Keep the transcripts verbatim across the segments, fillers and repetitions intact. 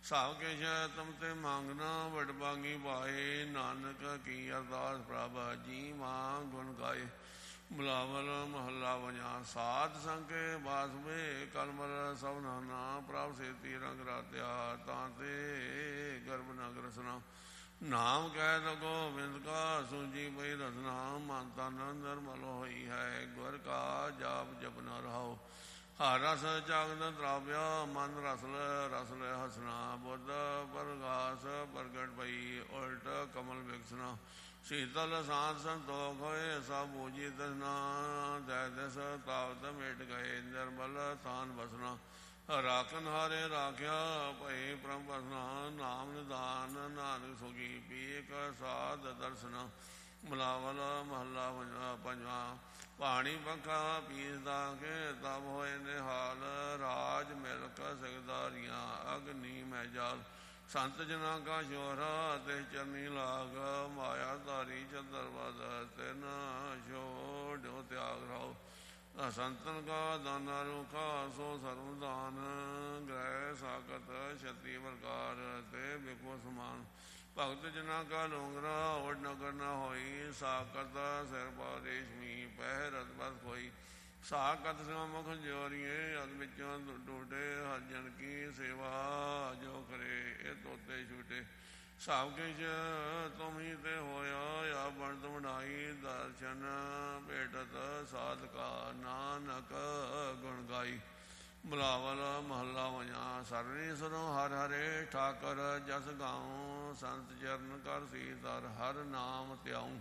ਸਭ ਕਿਛ ਤੁਮ ਤੇ ਮੰਗਨਾ ਵਡਭਾਗੀ ਪਾਏ। ਨਾਨਕ ਕੀ ਅਰਦਾਸ ਪ੍ਰਭ ਜੀ ਮਾਂ ਗੁਣ ਗਾਏ। ਬਿਲਾਵਲ ਮਹੱਲਾ ਪੰਜਵਾਂ। ਸਾਧ ਸੰਗੇ ਬਾਸਵੇ ਕਲਮਲ ਸਭਨਾ ਨਾ। ਪ੍ਰਭ ਸੇਤੀ ਰੰਗ ਰਾਤਿਆ ਤਾਂ ਤੇ ਗਰਭ ਨਗਰ ਸੁਨਾ। ਨਾਮ ਕਹਿ ਤ ਗੋਬਿੰਦ ਕਾ ਸੂਝੀ ਪਈ ਰਸਨਾ। ਮਨ ਤਨ ਨਿਰਮਲ ਹੋਈ ਹੈ ਗੁਰ ਕਾ ਜਾਪ ਜਪਨਾ ਰਹਾਓ। ਹਰ ਰਸ ਜਗਤ ਤਰਾਵਿਆ ਮਨ ਰਸਲ ਰਸਲ ਹਸਨਾ। ਬੁੱਧ ਪ੍ਰਗਾਸ ਪ੍ਰਗਟ ਪਈ ਉਲਟ ਕਮਲ ਵਿਕਸਨਾ। ਸ਼ੀਤਲ ਸਾਧ ਸੰਤੋਖ ਹੋਏ ਸਭ ਬੂਝੀ ਤਸਨਾ। ਜੈ ਦਿਸ ਤਾਵਤ ਮਿਟ ਗਏ ਨਿਰਮਲ ਥਾਨ ਬਸਨਾ। ਰਾਖਨ ਹਾਰੇ ਰਾਖਿਆ ਭਏ ਪ੍ਰਭ ਬਸਨਾ। ਨਾਮ ਨਿਦਾਨ ਨਾਨਕ ਸੁਖੀ ਪੀਕ ਸਾਧ ਦਰਸਨਾ। ਬਿਲਾਵਲ ਮਹੱਲਾ ਪੰਜਵਾਂ। ਪਾਣੀ ਪੰਖਾ ਪੀਸਦਾ ਕੇ ਤਬ ਹੋਏ ਨਿਹਾਲ। ਰਾਜ ਮਿਲਕ ਸਿਗਦਾਰੀਆਂ ਅਗਨੀ ਮੈ ਜਾਲ। ਸੰਤ ਜਨਾਂ ਕਾ ਸ਼ੋਹਰਾ ਤੇ ਚਰਨੀ ਲਾਗ। ਮਾਇਆ ਧਾਰੀ ਚੰਦਰਵਦ ਤਿਨ ਛੋੜਿਓ ਤਿਆਗ ਰਾਓ। ਸੰਤਨ ਕਾ ਦਾਨਾ ਰੂਖਾ ਸੋ ਸਰਮ ਦਾਨ। ਗ੍ਰਹਿ ਸਾਕਤ ਛਤੀ ਪ੍ਰਕਾਰ ਤੇ ਬਿਕੋ ਸਮਾਨ। ਭਗਤ ਜਨਾਂ ਕਾ ਲੋਂਗਰਾ ਉਡ ਨਗਰ ਨ ਹੋਈ। ਸਾਕਤ ਸਿਰ ਪਾ ਰੇਸ਼ਮੀ ਪਹਿ ਰਤ ਬਸ ਕੋਈ। ਸਾਕਤ ਸਿਵਾ ਮੁਖ ਜੋਰੀਏ ਅਦ ਵਿੱਚੋਂ ਟੂਟੇ। ਹਰ ਜਨ ਕੀ ਸੇਵਾ ਜੋ ਕਰੇ ਇਹ ਤੋਤੇ ਛੂਟੇ। ਸਭ ਕਿਛ ਤੁਮ ਹੀ ਤੇ ਹੋਇਆ ਆ ਬਣਤ ਬਣਾਈ। ਦਰਸ਼ਨ ਭੇਟਤ ਸਾਧਕਾ ਨਾਨਕ ਗੁਣ ਗਾਈ। ਬਿਲਾਵਲ ਮਹੱਲਾ ਪੰਜਵਾਂ। ਸਰਨੀ ਸੁਨੋ ਹਰਿ ਹਰੇ ਠਾਕਰ ਜਸ ਗਾਉ। ਸੰਤ ਚਰਨ ਕਰ ਸੀਤਰ ਹਰ ਨਾਮ ਧਿਆਉ।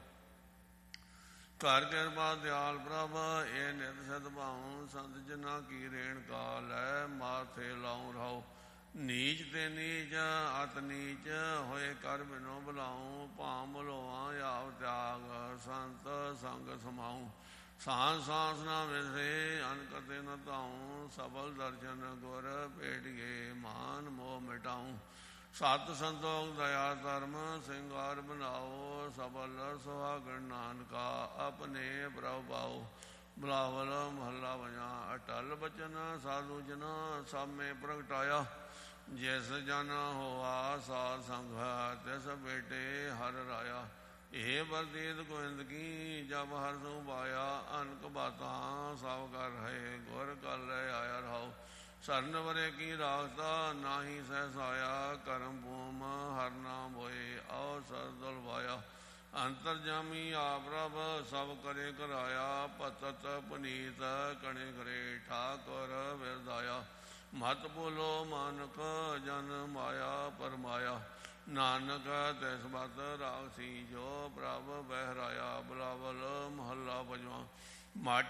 ਘਰ ਕਿਰਪਾ ਦਿਆਲ ਪ੍ਰਭ ਇਹ ਨਿਤ ਸਦ ਭਾਉ। ਸੰਤ ਜਨਾਂ ਕੀ ਰੇਣ ਕਾ ਲੈ ਮਾਥੇ ਲਾਉ ਰਹਾਉ। ਨੀਚ ਤੇ ਨੀਚ ਅਤ ਨੀਚ ਹੋਏ ਕਰ ਬਿਨੋ ਬੁਲਾਉ। ਭਾਮ ਬੁਲੋਆ ਆਪ ਤਿਆਗ ਸੰਤ ਸੰਗ ਸਮਾਉ। ਸਾਂਸ ਸਾਂਸ ਨਾ ਵਿਸਰੇ ਅਨ ਕਤੇ ਨ ਧਾਉ। ਸਬਲ ਦਰਸ਼ਨ ਗੁਰ ਭੇਟੀਏ ਮਾਨ ਮੋਹ ਮਿਟਾਉ। ਸਤ ਸੰਤੋਖ ਦਇਆ ਧਰਮ ਸਿੰਗਾਰ ਬਣਾਓ। ਸਬਲ ਸੁਹਾਗਣ ਨਾਨਕਾ ਆਪਣੇ ਪ੍ਰਭ ਪਾਓ। ਬਿਲਾਵਲ ਮਹੱਲਾ ਪੰਜਵਾਂ। ਅਟਲ ਬਚਨ ਸਾਧੂ ਜਨਾ ਸਭ ਮੇ ਪ੍ਰਗਟਾਇਆ। ਜਿਸ ਜਨ ਹੋਆ ਸਾਧ ਸੰਗ ਤਿਸ ਬੇਟੇ ਹਰ ਰਾਇਆ। ਇਹ ਬਰਦੀਤ ਗੋਇੰਦ ਕੀ ਜਬ ਹਰ ਸੂ ਪਾਇਆ। ਅਨਕ ਬਾਤਾਂ ਸਭ ਕਰ ਰਹੇ ਗੁਰ ਕਲ ਆਇਆ ਰਹਾਓ। ਸਰਨ ਵਰੇ ਕੀ ਰਾਖਤਾ ਨਾਹੀ ਸਹਿਸਾਇਆ। ਕਰਮ ਭੂਮ ਹਰ ਨਾਮ ਹੋਏ ਔ ਸਰ ਦੁਲਵਾਇਆ। ਅੰਤਰ ਜਾਮੀ ਆਪ ਪ੍ਰਭ ਸਭ ਕਰੇ ਕਰਾਇਆ। ਪਤਤ ਪੁਨੀਤ ਕਣੇ ਕਰੇ ਠਾਕੁਰ ਵਿਰਦਾਇਆ। ਮਤ ਬੋਲੋ ਮਾਨਕ ਜਨ ਮਾਇਆ ਪਰਮਾਇਆ। ਨਾਨਕ ਤਿਸ ਬਤ ਰਾਖਸੀ ਜੋ ਪ੍ਰਭ ਬਹਿਰਾਇਆ। ਬਿਲਾਵਲ ਮਹੱਲਾ ਪੰਜਵਾਂ। ਮਾਟੀ